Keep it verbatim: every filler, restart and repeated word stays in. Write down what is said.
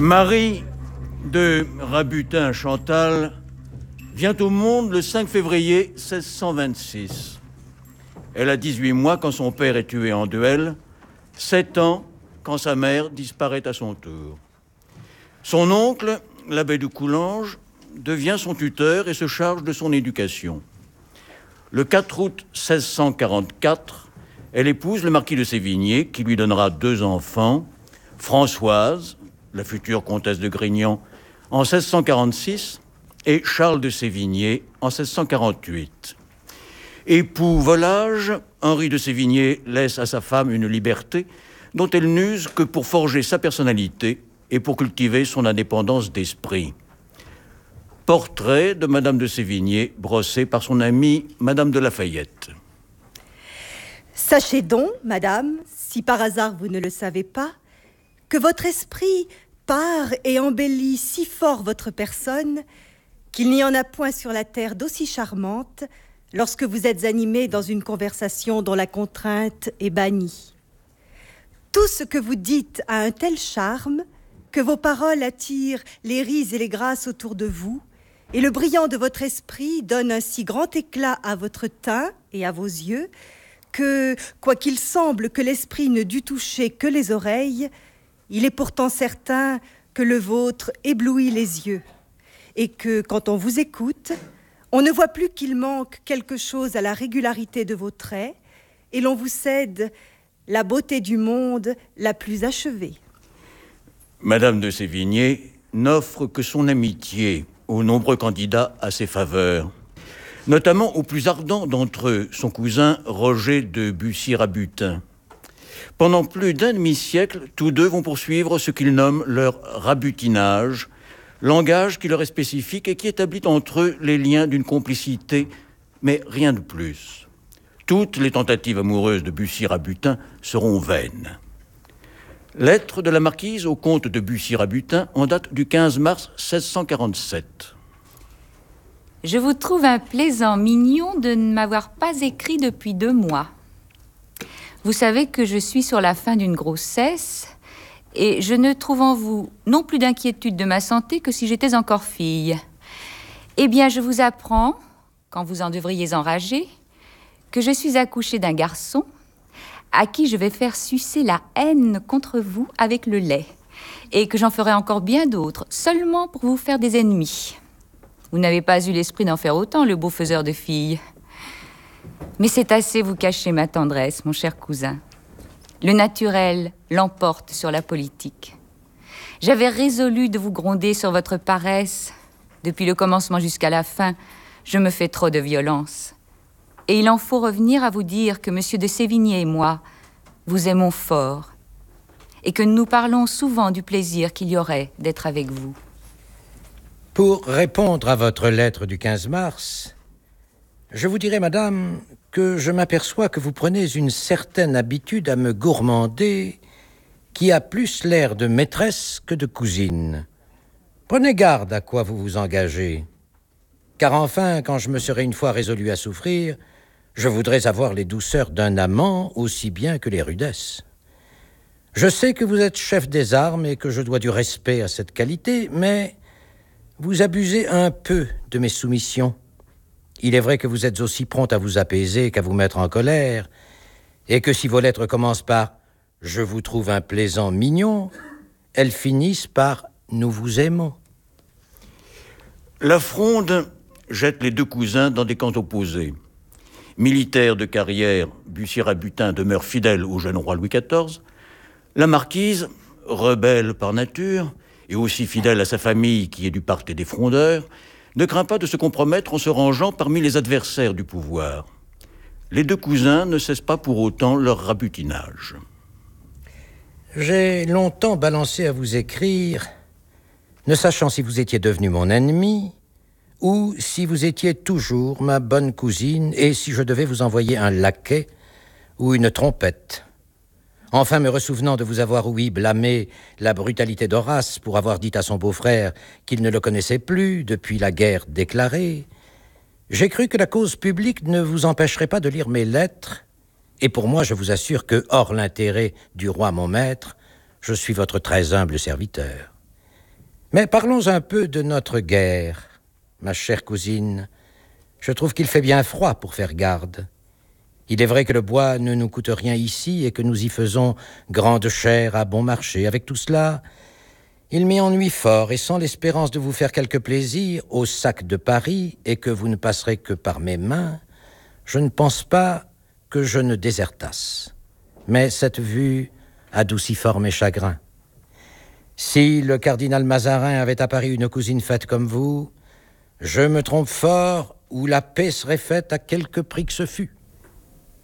Marie de Rabutin-Chantal vient au monde le cinq février seize cent vingt-six. Elle a dix-huit mois quand son père est tué en duel, sept ans quand sa mère disparaît à son tour. Son oncle, l'abbé de Coulanges, devient son tuteur et se charge de son éducation. Le quatre août seize cent quarante-quatre, elle épouse le marquis de Sévigné, qui lui donnera deux enfants, Françoise, la future comtesse de Grignan, en seize cent quarante-six, et Charles de Sévigné en seize cent quarante-huit. Époux volage, Henri de Sévigné laisse à sa femme une liberté dont elle n'use que pour forger sa personnalité et pour cultiver son indépendance d'esprit. Portrait de Madame de Sévigné, brossé par son amie Madame de Lafayette. Sachez donc, Madame, si par hasard vous ne le savez pas, que votre esprit part et embellit si fort votre personne qu'il n'y en a point sur la terre d'aussi charmante lorsque vous êtes animé dans une conversation dont la contrainte est bannie. Tout ce que vous dites a un tel charme que vos paroles attirent les ris et les grâces autour de vous, et le brillant de votre esprit donne un si grand éclat à votre teint et à vos yeux que, quoiqu'il semble que l'esprit ne dût toucher que les oreilles, il est pourtant certain que le vôtre éblouit les yeux, et que, quand on vous écoute, on ne voit plus qu'il manque quelque chose à la régularité de vos traits, et l'on vous cède la beauté du monde la plus achevée. Madame de Sévigné n'offre que son amitié aux nombreux candidats à ses faveurs, notamment au plus ardent d'entre eux, son cousin Roger de Bussy-Rabutin. Pendant plus d'un demi-siècle, tous deux vont poursuivre ce qu'ils nomment leur rabutinage, langage qui leur est spécifique et qui établit entre eux les liens d'une complicité, mais rien de plus. Toutes les tentatives amoureuses de Bussy-Rabutin seront vaines. Lettre de la marquise au comte de Bussy-Rabutin en date du quinze mars seize cent quarante-sept. Je vous trouve un plaisant mignon de ne m'avoir pas écrit depuis deux mois. Vous savez que je suis sur la fin d'une grossesse et je ne trouve en vous non plus d'inquiétude de ma santé que si j'étais encore fille. Eh bien, je vous apprends, quand vous en devriez enrager, que je suis accouchée d'un garçon à qui je vais faire sucer la haine contre vous avec le lait, et que j'en ferai encore bien d'autres, seulement pour vous faire des ennemis. Vous n'avez pas eu l'esprit d'en faire autant, le beau faiseur de filles. Mais c'est assez vous cacher ma tendresse, mon cher cousin. Le naturel l'emporte sur la politique. J'avais résolu de vous gronder sur votre paresse. Depuis le commencement jusqu'à la fin, je me fais trop de violence. Et il en faut revenir à vous dire que Monsieur de Sévigné et moi, vous aimons fort, et que nous parlons souvent du plaisir qu'il y aurait d'être avec vous. Pour répondre à votre lettre du quinze mars, je vous dirai, madame, que je m'aperçois que vous prenez une certaine habitude à me gourmander qui a plus l'air de maîtresse que de cousine. Prenez garde à quoi vous vous engagez, car enfin, quand je me serai une fois résolu à souffrir, je voudrais avoir les douceurs d'un amant aussi bien que les rudesses. Je sais que vous êtes chef des armes et que je dois du respect à cette qualité, mais vous abusez un peu de mes soumissions. Il est vrai que vous êtes aussi prompt à vous apaiser qu'à vous mettre en colère, et que si vos lettres commencent par « Je vous trouve un plaisant mignon », elles finissent par « Nous vous aimons ». La Fronde jette les deux cousins dans des camps opposés. Militaire de carrière, Bussy-Rabutin demeure fidèle au jeune roi Louis quatorze. La marquise, rebelle par nature, et aussi fidèle à sa famille qui est du parti des frondeurs, ne craint pas de se compromettre en se rangeant parmi les adversaires du pouvoir. Les deux cousins ne cessent pas pour autant leur rabutinage. J'ai longtemps balancé à vous écrire, ne sachant si vous étiez devenu mon ennemi ou si vous étiez toujours ma bonne cousine et si je devais vous envoyer un laquais ou une trompette. Enfin, me ressouvenant de vous avoir, oui, blâmé la brutalité d'Horace pour avoir dit à son beau-frère qu'il ne le connaissait plus depuis la guerre déclarée, j'ai cru que la cause publique ne vous empêcherait pas de lire mes lettres, et pour moi, je vous assure que, hors l'intérêt du roi mon maître, je suis votre très humble serviteur. Mais parlons un peu de notre guerre, ma chère cousine. Je trouve qu'il fait bien froid pour faire garde. Il est vrai que le bois ne nous coûte rien ici et que nous y faisons grande chère à bon marché. Avec tout cela, il m'y ennuie fort, et sans l'espérance de vous faire quelque plaisir au sac de Paris et que vous ne passerez que par mes mains, je ne pense pas que je ne désertasse. Mais cette vue adoucit fort mes chagrins. Si le cardinal Mazarin avait à Paris une cousine faite comme vous, je me trompe fort, ou la paix serait faite à quelque prix que ce fût.